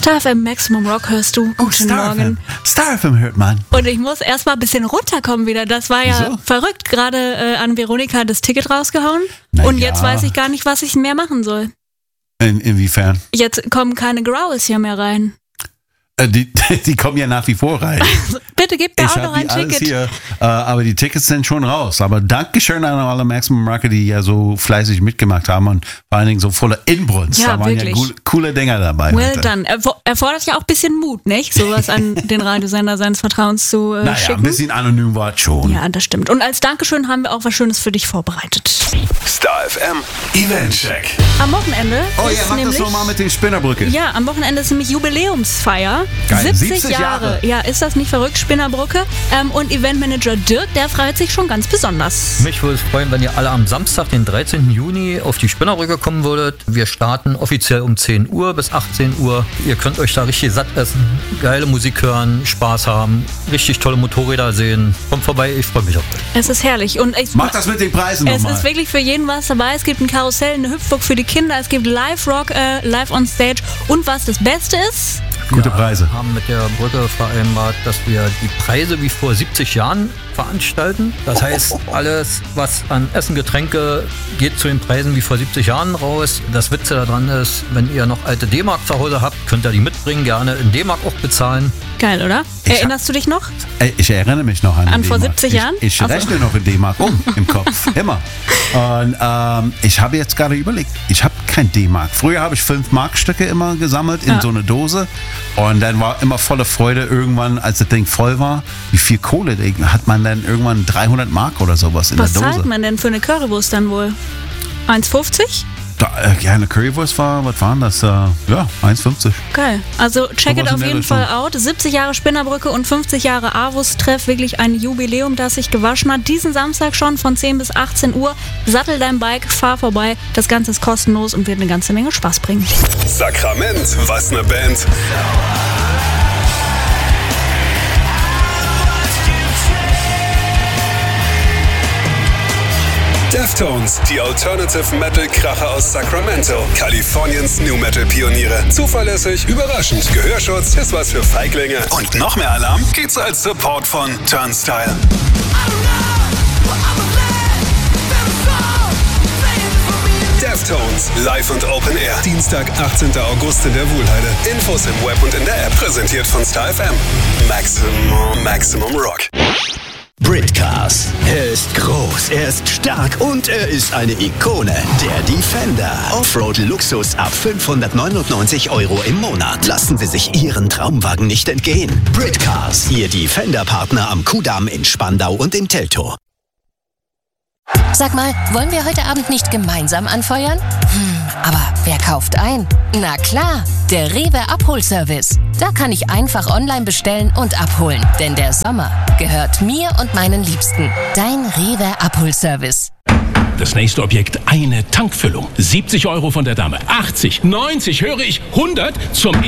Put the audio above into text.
Star FM Maximum Rock hörst du. Guten Morgen. Star FM hört man. Und ich muss erstmal ein bisschen runterkommen wieder. Das war ja verrückt. Gerade an Veronika das Ticket rausgehauen. Und jetzt weiß ich gar nicht, was ich mehr machen soll. Inwiefern? Jetzt kommen keine Growls hier mehr rein. Die kommen ja nach wie vor rein. Bitte gib mir auch noch ein Ticket. Hier, aber die Tickets sind schon raus. Aber Dankeschön an alle Maximum Rocker, die ja so fleißig mitgemacht haben und vor allen Dingen so voller Inbrunst. Ja, da waren wirklich. ja coole Dinger dabei. Well done. Erfordert ja auch ein bisschen Mut, nicht? Sowas an den Radiosender seines Vertrauens zu schicken. Ein bisschen anonym war es schon. Ja, das stimmt. Und als Dankeschön haben wir auch was Schönes für dich vorbereitet. Star FM Eventcheck. Am Wochenende Oh ja, ist mach nämlich, das nochmal mit den Spinnerbrücke. Ja, am Wochenende ist nämlich Jubiläumsfeier. Geil, 70 Jahre. Ja, ist das nicht verrückt, Spinnerbrücke? Und Eventmanager Dirk, der freut sich schon ganz besonders. Mich würde es freuen, wenn ihr alle am Samstag, den 13. Juni, auf die Spinnerbrücke kommen würdet. Wir starten offiziell um 10 Uhr bis 18 Uhr. Ihr könnt euch da richtig satt essen, geile Musik hören, Spaß haben, richtig tolle Motorräder sehen. Kommt vorbei, ich freue mich auf euch. Es ist herrlich. Und Mach das mit den Preisen es nochmal. ist wirklich für jeden was dabei. Es gibt ein Karussell, eine Hüpfburg für die Kinder, es gibt Live-Rock, live on stage. Und was das Beste ist... Gute Preise. Wir haben mit der Brücke vereinbart, dass wir die Preise wie vor 70 Jahren veranstalten. Das heißt, alles, was an Essen, Getränke geht zu den Preisen wie vor 70 Jahren raus. Das Witze daran ist, wenn ihr noch alte D-Mark zu Hause habt, könnt ihr die mitbringen, gerne in D-Mark auch bezahlen. Geil, oder? Erinnerst du dich noch? Ich erinnere mich noch an vor D-Mark. 70 Jahren? Ich rechne noch in D-Mark im Kopf. Immer. Und ich habe jetzt gerade überlegt, ich habe kein D-Mark. Früher habe ich 5-Mark-Stücke immer gesammelt in so eine Dose. Und dann war immer volle Freude irgendwann, als das Ding voll war, wie viel Kohle hat man dann irgendwann 300 Mark oder sowas in Was der Dose. zahlt man denn für eine Currywurst dann wohl? 1,50? Ja, eine Currywurst war, was waren das? 1,50. Geil. Also check Sowas it auf in der jeden Richtung. Fall out. 70 Jahre Spinnerbrücke und 50 Jahre Avus-Treff. Wirklich ein Jubiläum, das sich gewaschen hat. Diesen Samstag schon von 10 bis 18 Uhr. Sattel dein Bike, fahr vorbei. Das Ganze ist kostenlos und wird eine ganze Menge Spaß bringen. Sakrament, was ne Band. Deftones, die Alternative Metal Kracher aus Sacramento, Kaliforniens New Metal Pioniere. Zuverlässig, überraschend, Gehörschutz ist was für Feiglinge. Und noch mehr Alarm geht's als Support von Turnstile. Deftones, live und Open Air. Dienstag, 18. August in der Wuhlheide. Infos im Web und in der App. Präsentiert von Star FM. Maximum Rock. Britcars. Er ist groß, er ist stark und er ist eine Ikone. Der Defender. Offroad-Luxus ab 599 € im Monat. Lassen Sie sich Ihren Traumwagen nicht entgehen. Britcars, Ihr Defender-Partner am Kudamm in Spandau und in Teltow. Sag mal, wollen wir heute Abend nicht gemeinsam anfeuern? Aber wer kauft ein? Na klar, der Rewe Abholservice. Da kann ich einfach online bestellen und abholen. Denn der Sommer gehört mir und meinen Liebsten. Dein Rewe Abholservice. Das nächste Objekt, eine Tankfüllung. 70 € von der Dame. 80, 90, höre ich, 100 zum